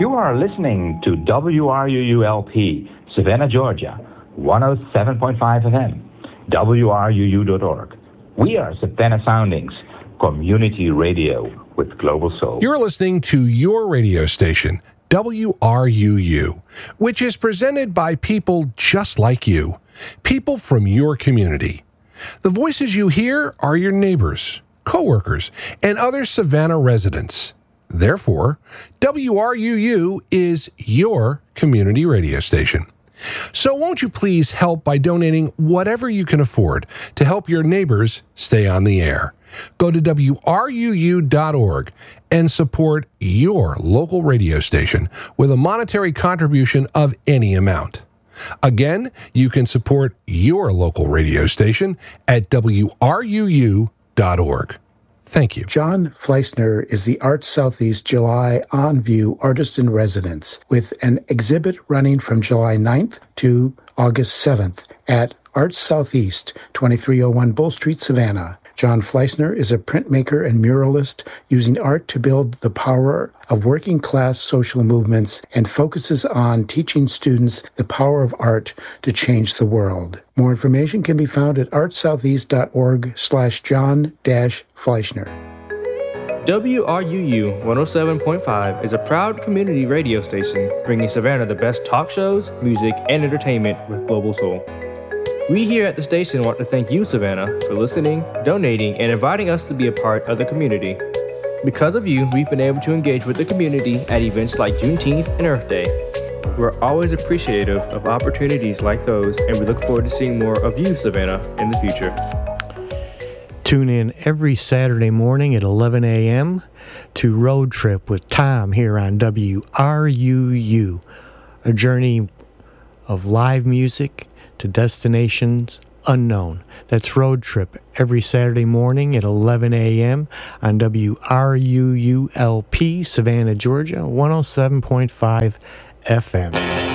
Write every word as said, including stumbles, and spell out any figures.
You are listening to W R U U L P, Savannah, Georgia, one oh seven point five F M, W R U U dot org. We are Savannah Soundings, community radio with global soul. You're listening to your radio station, W R U U, which is presented by people just like you, people from your community. The voices you hear are your neighbors, coworkers, and other Savannah residents. Therefore, W R U U is your community radio station. So won't you please help by donating whatever you can afford to help your neighbors stay on the air? Go to W R U U dot org and support your local radio station with a monetary contribution of any amount. Again, you can support your local radio station at W R U U dot org. Thank you. John Fleissner is the Arts Southeast July On View Artist in Residence with an exhibit running from July ninth to August seventh at Arts Southeast, twenty-three oh one Bull Street, Savannah. John Fleissner is a printmaker and muralist using art to build the power of working-class social movements and focuses on teaching students the power of art to change the world. More information can be found at arts southeast dot org slash John dash Fleissner. W R U U one oh seven point five is a proud community radio station bringing Savannah the best talk shows, music, and entertainment with global soul. We here at the station want to thank you, Savannah, for listening, donating, and inviting us to be a part of the community. Because of you, we've been able to engage with the community at events like Juneteenth and Earth Day. We're always appreciative of opportunities like those, and we look forward to seeing more of you, Savannah, in the future. Tune in every Saturday morning at eleven a.m. to Road Trip with Tom here on W R U U, a journey of live music to destinations unknown. That's Road Trip every Saturday morning at eleven a.m. on W R U U L P, Savannah, Georgia, one oh seven point five F M.